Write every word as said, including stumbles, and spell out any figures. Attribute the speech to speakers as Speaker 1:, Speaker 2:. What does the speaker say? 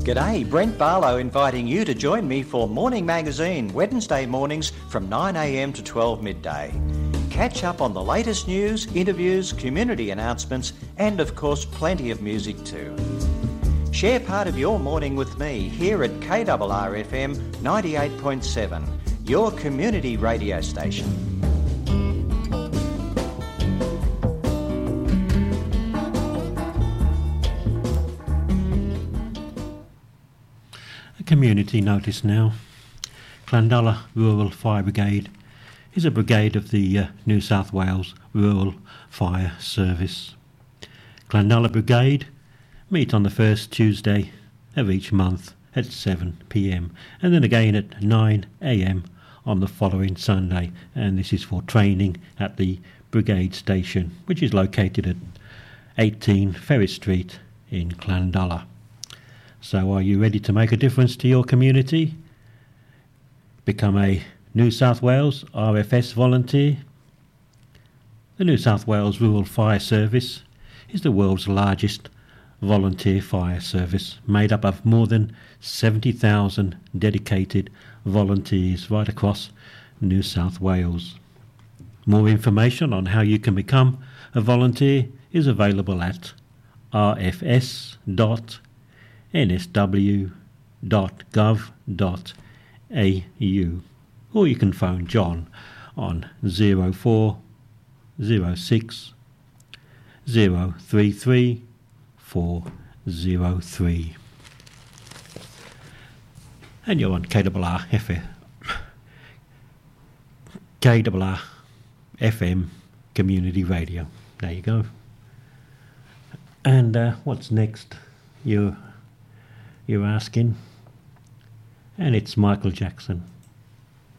Speaker 1: G'day, Brent Barlow inviting you to join me for Morning Magazine, Wednesday mornings from nine a m to twelve midday. Catch up on the latest news, interviews, community announcements, and of course plenty of music too. Share part of your morning with me here at K R R F M ninety-eight point seven, your community radio station.
Speaker 2: A community notice now. Clandala Rural Fire Brigade is a brigade of the uh, New South Wales Rural Fire Service. Clandala Brigade meet on the first Tuesday of each month at seven p m and then again at nine a m on the following Sunday, and this is for training at the brigade station, which is located at eighteen Ferry Street in Clandala. So are you ready to make a difference to your community? Become a New South Wales R F S volunteer? The New South Wales Rural Fire Service is the world's largest volunteer fire service, made up of more than seventy thousand dedicated volunteers right across New South Wales. More information on how you can become a volunteer is available at r f s dot n s w dot gov dot a u, or you can phone John on zero four zero six zero three three four zero three. And you're on K R R F M, K R R F M Community Radio. There you go. And uh, what's next? You, you're asking? And it's Michael Jackson.